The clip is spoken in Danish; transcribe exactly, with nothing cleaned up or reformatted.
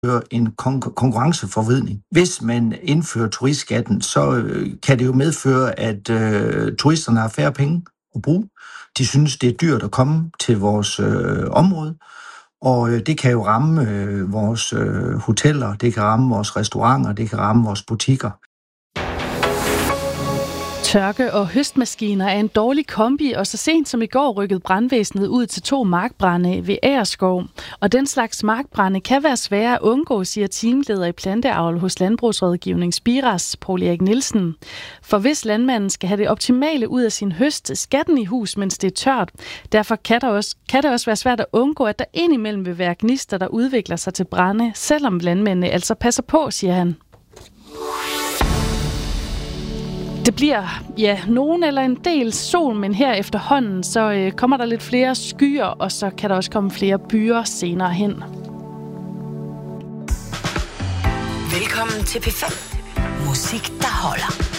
en kon- konkurrenceforvridning. Hvis man indfører turistskatten, så øh, kan det jo medføre, at øh, turisterne har færre penge at bruge. De synes, det er dyrt at komme til vores øh, område, og øh, det kan jo ramme øh, vores øh, hoteller, det kan ramme vores restauranter, det kan ramme vores butikker. Tørke- og høstmaskiner er en dårlig kombi, og så sent som i går rykkede brandvæsenet ud til to markbrande ved Agerskov. Og den slags markbrande kan være svære at undgå, siger teamleder i planteavl hos Landbrugsrådgivning Spiras, Poul Erik Nielsen. For hvis landmanden skal have det optimale ud af sin høst, skal den i hus, mens det er tørt. Derfor kan, der også, kan det også være svært at undgå, at der indimellem vil være gnister, der udvikler sig til brande, selvom landmændene altså passer på, siger han. Det bliver, ja, nogen eller en del sol, men her efterhånden, så øh, kommer der lidt flere skyer, og så kan der også komme flere byer senere hen. Velkommen til P fem. Musik, der holder.